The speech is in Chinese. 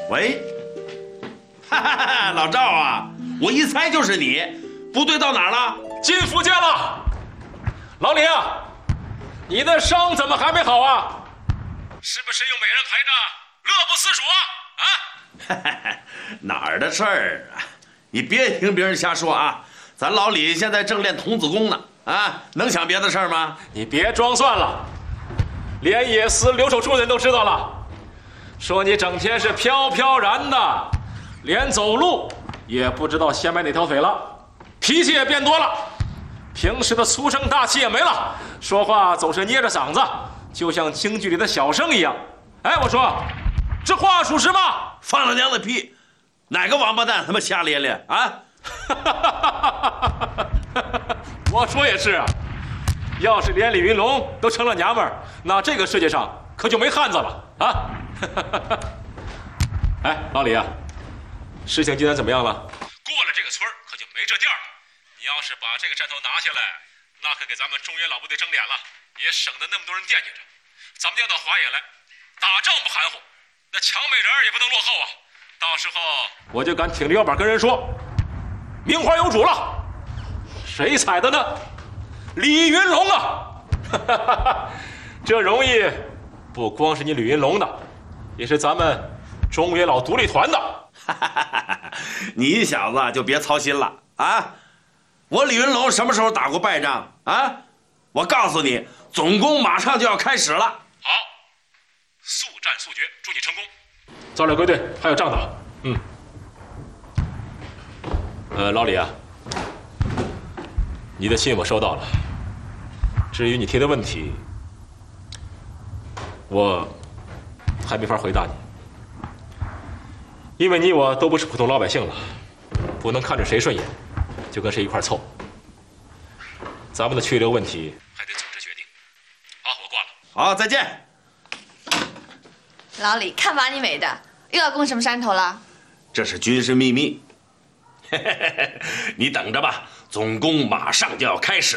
喂，哈哈哈，老赵啊，我一猜就是你。部队到哪儿了？ 进福建了。老李啊，你的伤怎么还没好啊？是不是又每人陪着乐不思蜀啊？ 啊？哪儿的事儿啊？你别听别人瞎说啊！咱老李现在正练童子功呢，啊，能想别的事儿吗？ 你别装蒜了，连野司留守处的人都知道了，说你整天是飘飘然的，连走路也不知道先迈哪条腿了，脾气也变多了，平时的粗声大气也没了，说话总是捏着嗓子，就像京剧里的小生一样。哎，我说，这话属实吗？ 放了娘的屁！哪个王八蛋他妈瞎咧咧啊？ 我说也是啊，要是连李云龙都成了娘们儿，那这个世界上可就没汉子了啊！哎，老李啊，事情进展怎么样了？过了这个村可就没这店了。你要是把这个站头拿下来，那可给咱们中原老部队争脸了，也省得那么多人惦记着。咱们要到华野来，打仗不含糊，那抢美人也不能落后啊！到时候我就敢挺着腰板跟人说，名花有主了。谁踩的呢？李云龙啊！这荣誉不光是你李云龙的，也是咱们中原老独立团的。 你小子就别操心了啊！我李云龙什么时候打过败仗啊？我告诉你，总攻马上就要开始了。 好，速战速决，祝你成功。造料归队，还有仗打。老李啊，你的信我收到了。至于你提的问题，我还没法回答你，因为你我都不是普通老百姓了，不能看着谁顺眼就跟谁一块凑。咱们的去留问题还得组织决定。好，我挂了。 好，再见。 老李，看把你美的，又要攻什么山头了？ 这是军事秘密，你等着吧，总攻马上就要开始。